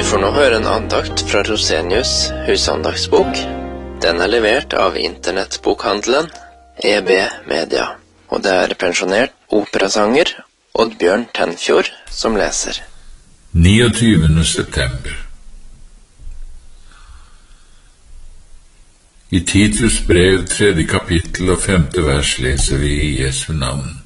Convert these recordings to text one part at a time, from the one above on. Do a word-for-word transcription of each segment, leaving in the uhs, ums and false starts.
får nå høre en andakt fra Rosenius husandaktsbok. Den er levert av internettbokhandelen E B Media, og det er pensjonert operasanger Oddbjørn Tenfjord som leser. niogtyvende september. I Titus brev, tredje kapittel og femte vers leser vi i Jesu navn.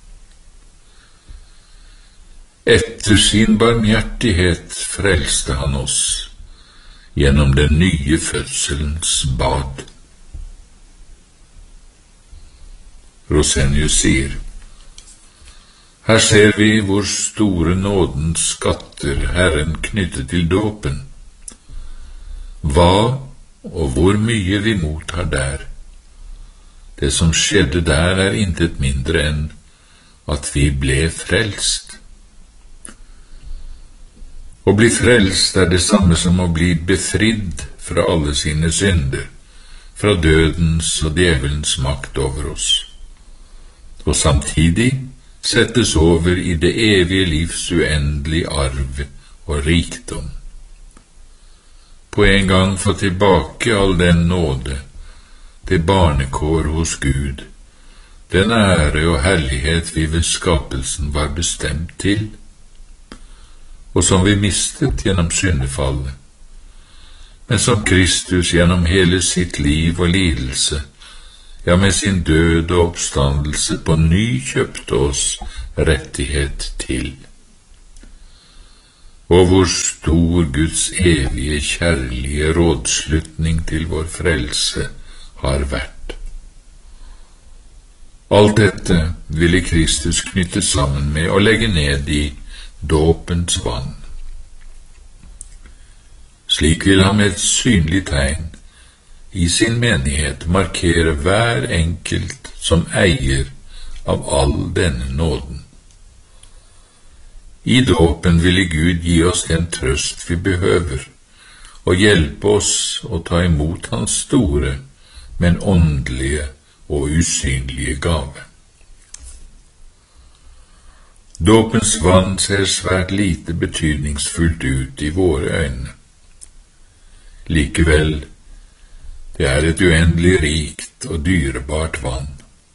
Etter sin barmhjertighet frelste han oss gjennom den nye fødselens bad. Rosenius sier: Her ser vi hvor store nådens skatter Herren knyttet til dåpen. Hva og hvor mye vi mottar der. Det som skjedde der er intet mindre enn at vi ble frelst. Å bli frelst er det samme som å bli befridd fra alle sine synder, fra dødens og djevelens makt over oss, og samtidig settes over i det evige livs uendelige arv og rikdom. På en gang få tilbake all den nåde, det barnekår hos Gud, den ære og herlighet vi ved skapelsen var bestemt til, og som vi mistet gjennom syndefallet, men som Kristus gjennom hele sitt liv og lidelse, ja med sin død og oppstandelse på ny kjøpte oss rettighet til. Og hvor stor Guds evige kjærlige rådslutning til vår frelse har vært. Alt dette ville Kristus knytte sammen med og legge ned i dåpens vann. Slik vil han med et synlig tegn i sin menighet markere hver enkelt som eier av all denne nåden. I dåpen ville Gud gi oss den trøst vi behøver, og hjelpe oss å ta imot hans store, men åndelige og usynlige gave. Dåpens vann ser svært lite betydningsfullt ut i våre øyne. Likevel, det er et uendelig rikt og dyrebart vann.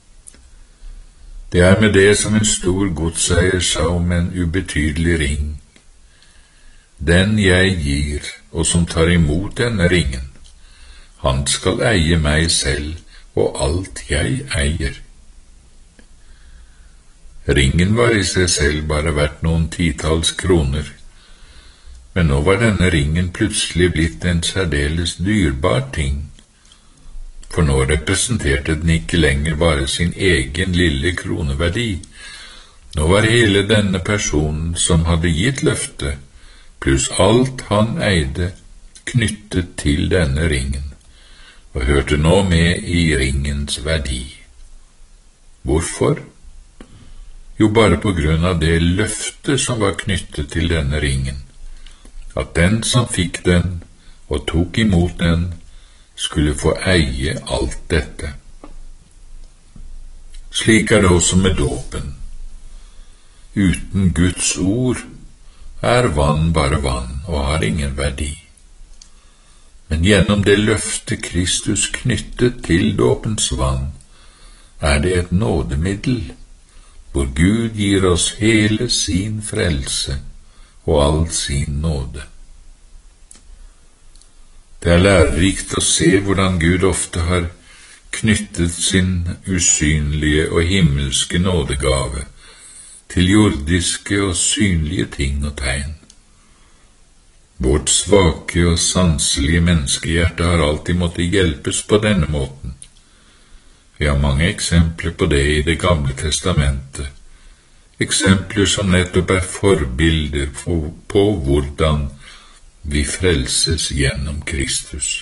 Det er med det som en stor godseier sa om en ubetydelig ring. Den jeg gir, og som tar imot denne ringen, han skal eie meg selv og alt jeg eier. Ringen var i seg selv bare verdt noen titalls kroner, men nå var denne ringen plutselig blitt en særdeles dyrbar ting, for nå representerte den ikke lenger bare sin egen lille kroneverdi. Nå var hele denne personen som hadde gitt løftet, pluss alt han eide, knyttet til denne ringen, og hørte nå med i ringens verdi. Hvorfor? Jo, bare på grunn av det løftet som var knyttet til denne ringen, at den som fikk den og tok imot den, skulle få eie alt dette. Slik er det også med dåpen. Uten Guds ord er vann bare vann og har ingen verdi. Men gjennom det løftet Kristus knyttet til dåpens vann, er det et nådemiddel, hvor Gud gir oss hele sin frelse og all sin nåde. Det er lærerikt å se hvordan Gud ofte har knyttet sin usynlige og himmelske nådegave til jordiske og synlige ting og tegn. Vårt svake og sanselige menneskehjerte har alltid måttet hjelpes på denne måten. Vi har mange eksempler på det i Det gamle testamentet, eksempler som nettopp er forbilder på, på hvordan vi frelses gjennom Kristus.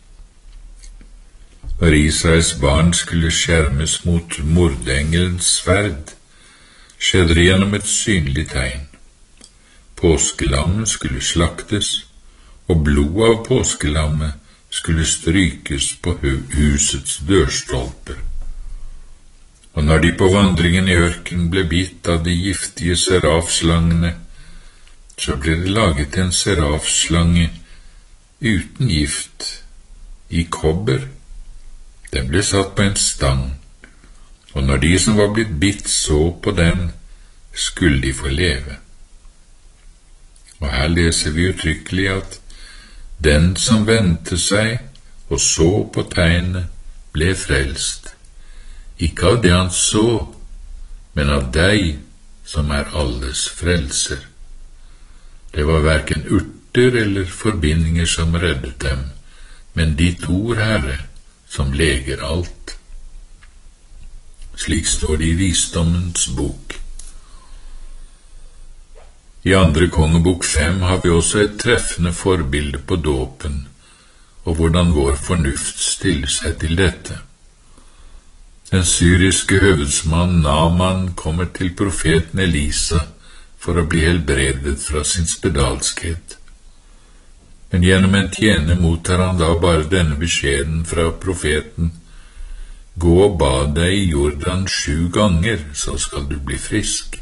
Når Israels barn skulle skjermes mot mordengelens sverd, skjedde det gjennom et synlig tegn. Påskelammet skulle slaktes, og blodet av påskelammet skulle strykes på husets dørstolper. Og når de på vandringen i ørkenen ble bitt av de giftige serafslangene, så ble det laget en serafslange uten gift i kobber. Den ble satt på en stang, og når de som var blitt bitt så på den, skulle de få leve. Og her leser vi uttrykkelig at den som vendte seg og så på tegnet, ble frelst, ikke av det han så, men av deg som er alles frelser. Det var hverken urter eller forbindinger som reddet dem, men ditt ord, Herre, som leger alt. Slik står det i Visdommens bok. I andre kongebok fem har vi også et treffende forbilde på dåpen, og hvordan vår fornuft stiller seg til dette. Den syriske høvedsmann Naaman kommer til profeten Elisa for å bli helbredet fra sin spedalskhet. Men gjennom en tjener mottar han da bare denne beskjeden fra profeten: gå og bad deg i Jordan sju ganger, så skal du bli frisk.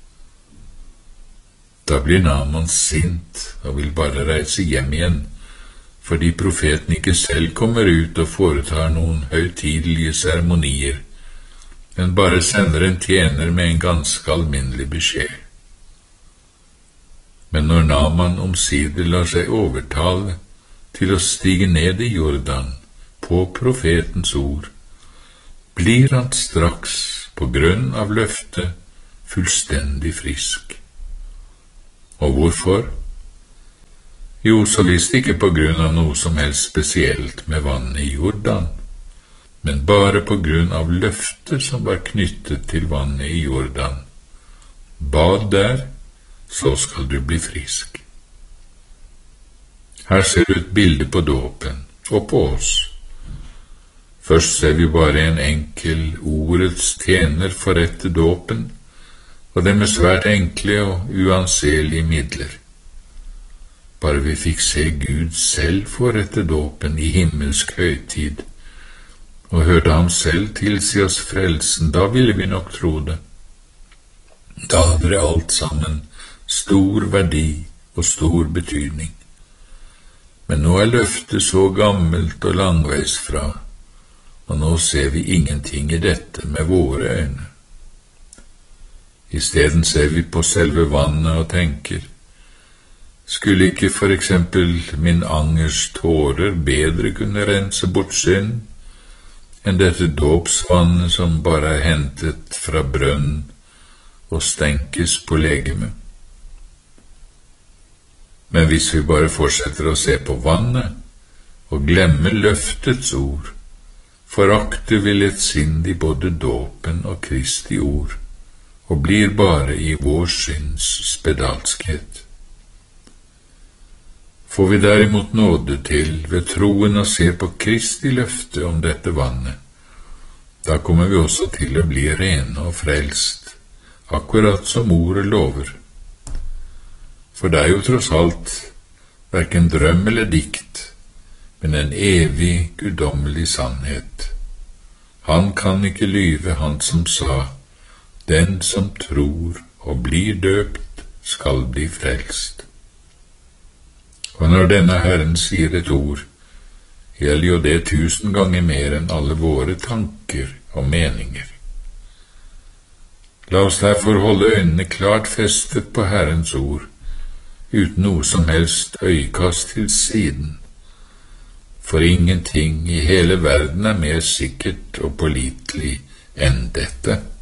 Da blir Naaman sint og vil bare reise hjem igjen, fordi profeten ikke selv kommer ut og foretar noen høytidelige seremonier, men bare sender en tjener med en ganske alminnelig beskjed. Men når Naaman omsider lar seg overtale til å stige ned i Jordan på profetens ord, blir han straks på grunn av løftet fullstendig frisk. Og hvorfor? Jo, så visst ikke på grunn av noe som helst spesielt med vannet i Jordan, men bare på grunn av løftet som var knyttet til vannet i Jordan. Bad der, så skal du bli frisk. Her ser du et bilde på dåpen, og på oss. Først ser vi bare en enkel ordets tjener forrette dåpen, og det med svært enkle og uanselige midler. Bare vi fikk se Gud selv forrette dåpen i himmelsk høytid, og hørte ham selv tilsi oss frelsen, da ville vi nok tro det. Da hadde det alt sammen stor verdi og stor betydning. Men nå er løftet så gammelt og langveis fra, og nå ser vi ingenting i dette med våre øyne. I stedet ser vi på selve vannet og tenker: skulle ikke for eksempel min angers tårer bedre kunne rense bort synd enn dette dåpsvannet som bare er hentet fra brønnen og stenkes på legeme? Men hvis vi bare fortsetter å se på vannet og glemmer løftets ord, forakter vi lettsindig både dåpen og Kristi ord, og blir bare i vår synds spedalskhet. Får vi derimot nåde til ved troen å se på Kristi løfte om dette vannet, da kommer vi også til å bli rene og frelst, akkurat som ordet lover. For det er jo tross alt hverken drøm eller dikt, men en evig guddommelig sannhet. Han kan ikke lyve, han som sa: den som tror og blir døpt, skal bli frelst. Og når denne Herren sier et ord, gjelder jo det tusen ganger mer enn alle våre tanker og meninger. La oss derfor holde øynene klart festet på Herrens ord, uten noe som helst øyekast til siden, for ingenting i hele verden er mer sikkert og pålitelig enn dette.